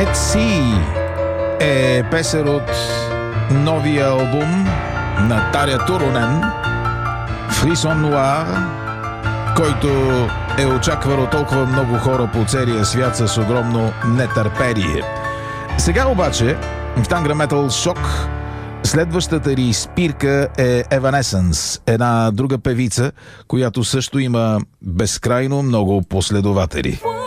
At Sea е песен от новия албум на Таря Туронен, Frisson Noir, който е очакван от толкова много хора по целия свят с огромно нетърпение. Сега обаче в Tangra Metal Shock следващата ни спирка е Evanescence, една друга певица, която също има безкрайно много последователи.